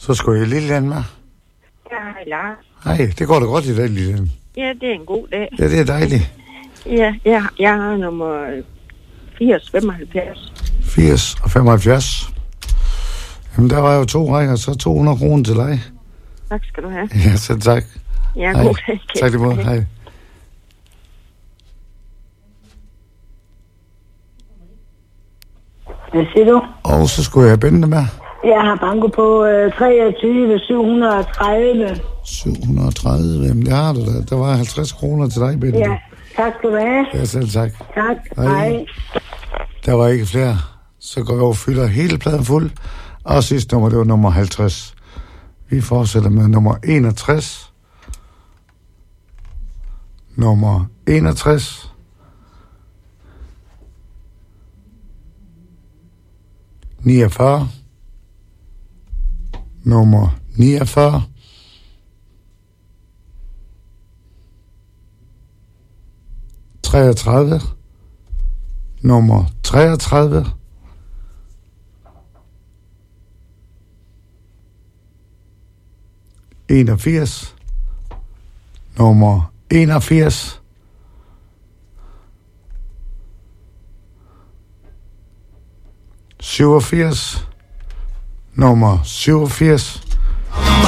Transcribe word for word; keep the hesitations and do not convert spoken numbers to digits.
Så skulle jeg Lilian med. Ja, hej Lars. Hej, det går da godt i dag, Lilian. Ja, det er en god dag. Ja, det er dejligt. Ja, jeg, jeg har nummer firs femoghalvfjerds. firs og femoghalvfjerds. Jamen, der var jo to rækker, så to hundrede kroner til dig. Tak skal du have. Ja, så tak. Ja, Hej. god dag. Tak lige måde. Hej. Hvad siger du? Og så skulle jeg Bente med. Jeg har banko på øh, treogtyve syv hundrede og tredive. syv hundrede og tredive. Jamen, det har du da. Der var halvtreds kroner til dig, Bente. Ja, tak skal du have. Ja, selv tak. Tak. Hej. Hej. Der var ikke flere. Så går vi over og fylder hele pladen fuld. Og sidste nummer, det var nummer halvtreds. Vi fortsætter med nummer enogtres. Nummer enogtres. niogfyrre. Nummer niogfyrre. treogtredive. Nummer treogtredive. enogfirs. Nummer enogfirs. syvogfirs. Nummer syvogfirs.